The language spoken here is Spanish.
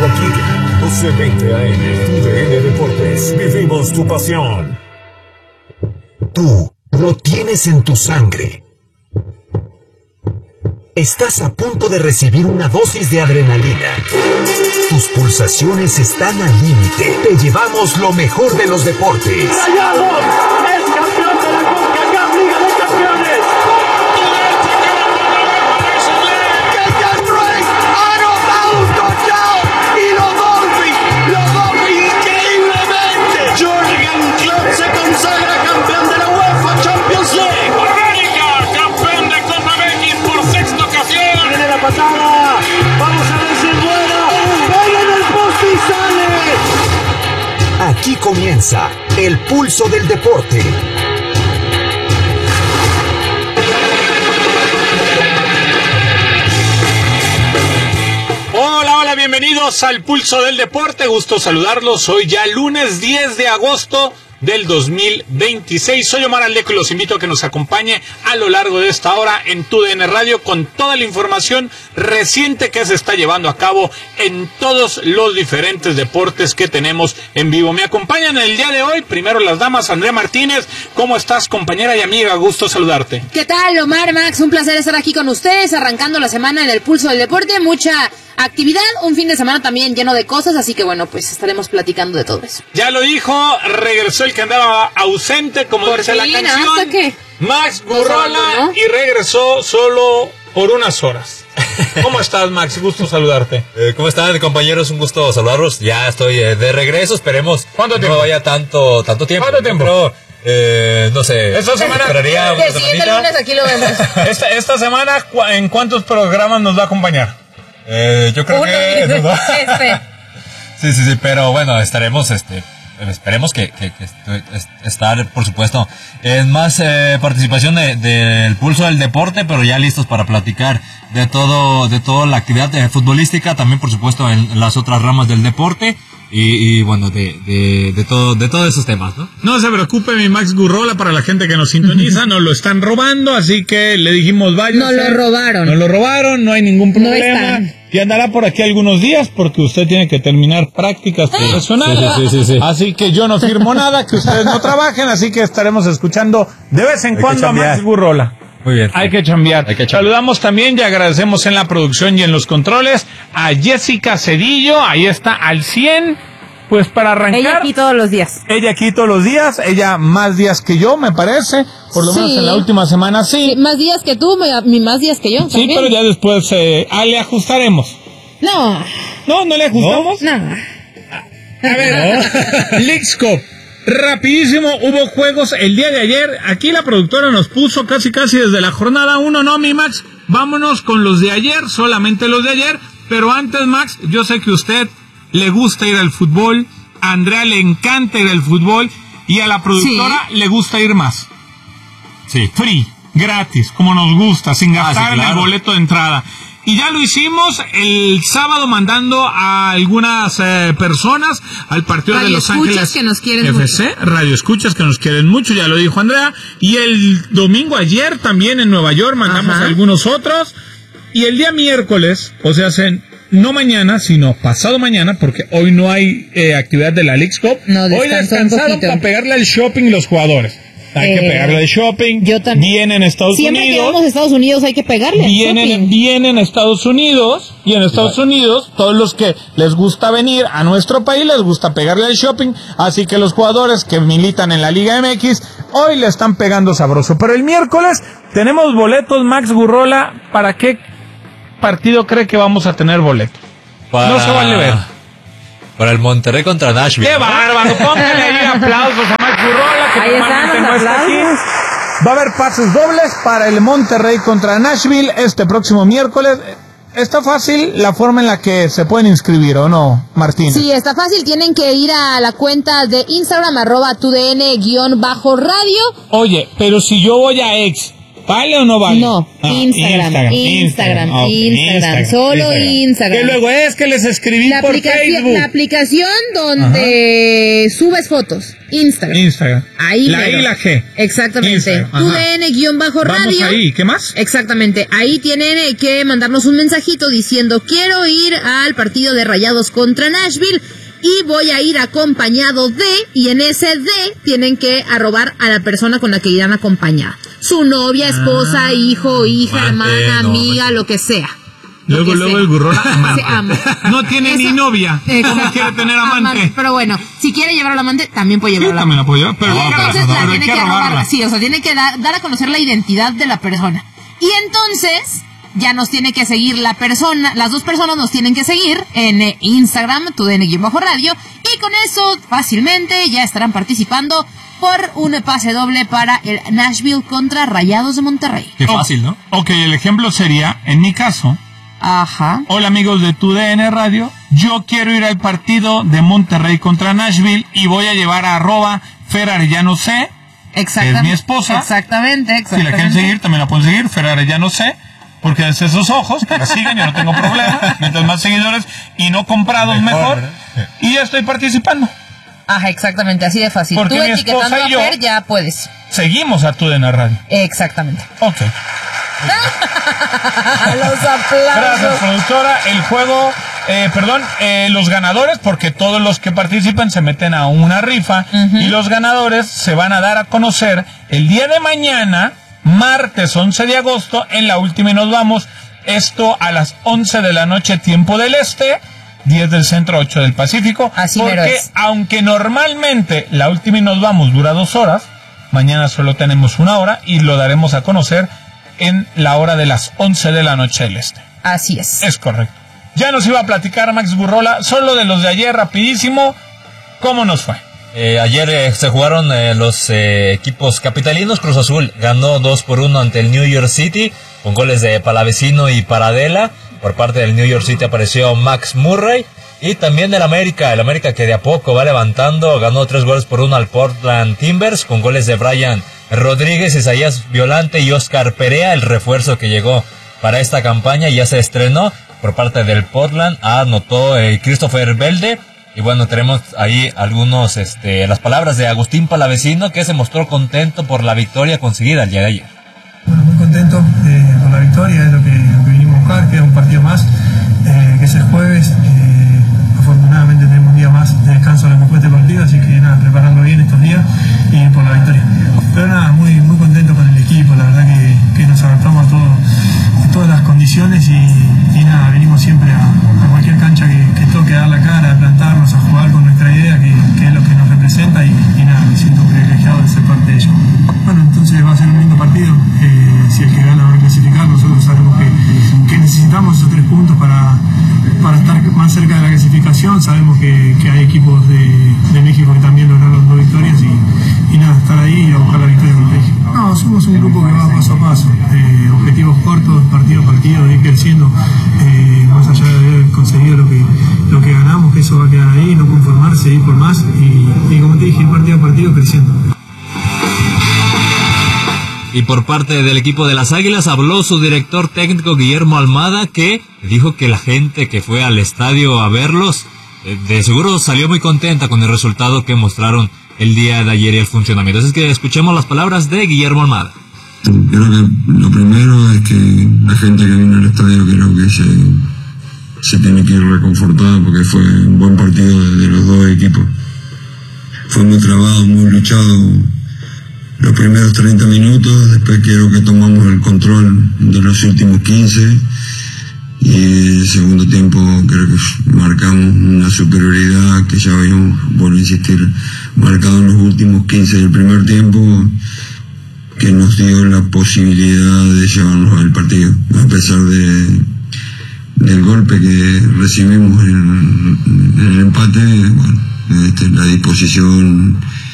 aquí, 12:20 AM, TUDN Deportes. Vivimos tu pasión. Tú lo tienes en tu sangre. Estás a punto de recibir una dosis de adrenalina. Tus pulsaciones están al límite. Te llevamos lo mejor de los deportes. ¡Rayados! ¡Es campeón de la CONCACAF Liga de Campeones! ¡Kenyan Drake ha anotado un touchdown! ¡Y lo Dolphin increíblemente! ¡Jürgen Klopp se consagra campeón de la UEFA Champions League! ¡América, campeón de Copa México por sexta ocasión! ¡Viene la patada! ¡Vamos a ver si es buena! ¡Pega en el poste y sale! Aquí comienza el pulso del deporte. Hola, bienvenidos al Pulso del Deporte. Gusto saludarlos. Hoy ya lunes 10 de agosto del 2026. Soy Omar Aldeco y los invito a que nos acompañe a lo largo de esta hora en TUDN Radio con toda la información reciente que se está llevando a cabo en todos los diferentes deportes que tenemos en vivo. Me acompañan el día de hoy, primero las damas. Andrea Martínez, ¿cómo estás, compañera y amiga? Gusto saludarte. ¿Qué tal, Omar, Max? Un placer estar aquí con ustedes, arrancando la semana en el Pulso del Deporte. Mucha actividad, un fin de semana también lleno de cosas, así que bueno, pues estaremos platicando de todo eso. Ya lo dijo, regresó el que andaba ausente, como dice la canción. ¿Hasta qué? Max Gurrola, ¿no? Y regresó solo por unas horas. ¿Cómo estás, Max? Gusto saludarte. ¿Cómo están, compañeros? Un gusto saludarlos. Ya estoy de regreso, esperemos. ¿Cuánto tiempo? No vaya tanto tiempo. ¿Cuánto tiempo? Pero, no sé. Esta semana. Esperaría una El siguiente semanita. lunes aquí lo vemos. Esta semana, ¿en cuántos programas nos va a acompañar? Yo creo que... Sí, pero bueno, esperemos que estar, por supuesto, en más participación del Pulso del Deporte, pero ya listos para platicar de toda la actividad futbolística, también por supuesto en las otras ramas del deporte y bueno, de todos esos temas, ¿no? No se preocupe, mi Max Gurrola, para la gente que nos sintoniza, nos lo están robando, así que le dijimos vaya. Nos lo robaron. Nos lo robaron, no hay ningún problema. No y andará por aquí algunos días porque usted tiene que terminar prácticas profesionales. Sí. Así que yo no firmo nada, que ustedes no trabajen, así que estaremos escuchando de vez en cuando a Max Gurrola. Muy bien. Hay que chambear. Saludamos también y agradecemos en la producción y en los controles a Jessica Cedillo. Ahí está al 100. Pues para arrancar. Ella aquí todos los días. Ella aquí todos los días. Ella más días que yo, me parece. Por lo menos en la última semana sí. Más días que tú, más días que yo. Sí, también. pero ya después le ajustaremos. No. ¿No le ajustamos? No. A ver, Leagues Cup. Rapidísimo, hubo juegos el día de ayer. Aquí la productora nos puso casi desde la jornada 1, ¿no, mi Max? Vámonos con los de ayer, solamente los de ayer. Pero antes, Max, yo sé que a usted le gusta ir al fútbol, a Andrea le encanta ir al fútbol y a la productora le gusta ir más. Sí. Free, gratis, como nos gusta, sin gastar sí, claro. en el boleto de entrada. Y ya lo hicimos el sábado mandando a algunas personas al partido de Los Ángeles que nos quieren FC, mucho. radioescuchas que nos quieren mucho, ya lo dijo Andrea. Y el domingo ayer también en Nueva York mandamos a algunos otros. Y el día miércoles, o sea, no mañana, sino pasado mañana, porque hoy no hay actividad de la Leagues Cup. No, hoy descansaron para pegarle al shopping los jugadores. Hay que pegarle al shopping. Yo también. Vienen a Estados Siempre Unidos. que vamos a Estados Unidos hay que pegarle. Vienen a Estados Unidos. Y en Estados Unidos, todos los que les gusta venir a nuestro país, les gusta pegarle al shopping. Así que los jugadores que militan en la Liga MX, hoy le están pegando sabroso. Pero el miércoles tenemos boletos, Max Gurrola. ¿Para qué partido cree que vamos a tener boletos? No se vale ver. Para el Monterrey contra Nashville. ¡Qué bárbaro! Pónganle ahí aplausos a Max Gurrola, que Ahí están normalmente los no está aquí. aplausos. Va a haber pases dobles para el Monterrey contra Nashville este próximo miércoles. Está fácil la forma en la que se pueden inscribir, ¿o no, Martín? Sí, está fácil. Tienen que ir a la cuenta de Instagram, @TUDN_radio. Oye, pero si yo voy a X ¿Vale o no vale? No, Instagram. Solo Instagram. Que luego es que les escribí por Facebook. La aplicación donde subes fotos. Instagram. Ahí la I y la G. Exactamente. TUDN_radio. Vamos ahí, ¿qué más? Exactamente. Ahí tienen que mandarnos un mensajito diciendo: quiero ir al partido de Rayados contra Nashville y voy a ir acompañado de, y en ese de tienen que arrobar a la persona con la que irán acompañada. Su novia, esposa, hijo, hija, hermana, amiga, lo que sea. Luego el Gurrola, amante. No tiene ni novia. ¿Cómo quiere tener amante? Pero bueno, si quiere llevar al amante, también puede llevar al también amante. la puede llevar, pero entonces la tiene que robar. Sí, o sea, tiene que dar a conocer la identidad de la persona. Y entonces ya nos tiene que seguir la persona, las dos personas nos tienen que seguir en Instagram, TUDN_radio, y con eso fácilmente ya estarán participando por un pase doble para el Nashville contra Rayados de Monterrey. Qué fácil, ¿no? Ok, el ejemplo sería, en mi caso, ajá. Hola amigos de TUDN Radio, yo quiero ir al partido de Monterrey contra Nashville y voy a llevar a @FerArellanoC, que es mi esposa. Exactamente. Si la quieren seguir, también la pueden seguir, FerArellanoC, porque es esos ojos, que la siguen, yo no tengo problema. Mientras más seguidores y no comprados, mejor. Y ya estoy participando. Ajá, exactamente, así de fácil. Porque tú mi etiquetando esposa y yo a Fer ya puedes. Seguimos a TUDN Radio. Exactamente. Ok. Los aplausos. Gracias, productora. El juego, los ganadores, porque todos los que participan se meten a una rifa, y los ganadores se van a dar a conocer el día de mañana, martes 11 de agosto, en La Última y Nos Vamos. Esto a las 11 de la noche, tiempo del este, 10 del centro, 8 del Pacífico. Así porque es. Aunque normalmente La Última y Nos Vamos dura 2 horas, mañana solo tenemos 1 hora y lo daremos a conocer en la hora de las 11 de la noche del este. Así es. Es correcto. Ya nos iba a platicar Max Gurrola, solo de los de ayer, rapidísimo, ¿cómo nos fue? Ayer se jugaron los equipos capitalinos. Cruz Azul ganó 2-1 ante el New York City, con goles de Palavecino y Paradela. Por parte del New York City apareció Max Murray. Y también el América que de a poco va levantando, ganó 3-1 al Portland Timbers, con goles de Brian Rodríguez, Isaías Violante y Oscar Perea, el refuerzo que llegó para esta campaña y ya se estrenó por parte del Portland. Anotó Christopher Velde. Y bueno, tenemos ahí algunos, las palabras de Agustín Palavecino, que se mostró contento por la victoria conseguida el día de ayer. Bueno, muy contento por la victoria, es lo que vinimos a buscar, queda un partido más, que es el jueves. Afortunadamente tenemos un día más de descanso a lo que fue este partido, así que nada, preparando bien estos días y por la victoria. Pero nada, muy contento con el equipo, la verdad que nos adaptamos a todas las condiciones y nada, venimos siempre a cualquier cancha que toque dar la cara, a plantarnos, a jugar con nuestra idea, que es lo que nos representa y nada, me siento privilegiado de ser parte de ello. Bueno, entonces va a ser un lindo partido, si el que gana va a clasificar, nosotros sabemos que necesitamos esos 3 puntos para estar más cerca de la clasificación. Sabemos que hay equipos de México que también lograron 2 victorias y nada, estar ahí y a buscar la victoria con México. No, somos un grupo que va paso a paso, objetivos cortos, partido a partido, de ir creciendo, más allá de haber conseguido lo que ganamos, que eso va a quedar ahí, no conformarse, ir por más y como te dije, ir partido a partido creciendo. Y por parte del equipo de las Águilas habló su director técnico Guillermo Almada, que dijo que la gente que fue al estadio a verlos de seguro salió muy contenta con el resultado que mostraron el día de ayer y el funcionamiento. Así que escuchemos las palabras de Guillermo Almada. Creo que lo primero es que la gente que vino al estadio creo que se tiene que ir reconfortada, porque fue un buen partido de los dos equipos. Fue muy trabado, muy luchado los primeros 30 minutos, después creo que tomamos el control de los últimos 15 y el segundo tiempo creo que marcamos una superioridad que ya habíamos, vuelvo a insistir, marcado en los últimos 15 del primer tiempo, que nos dio la posibilidad de llevarnos al partido, a pesar del golpe que recibimos en el empate. Bueno, la disposición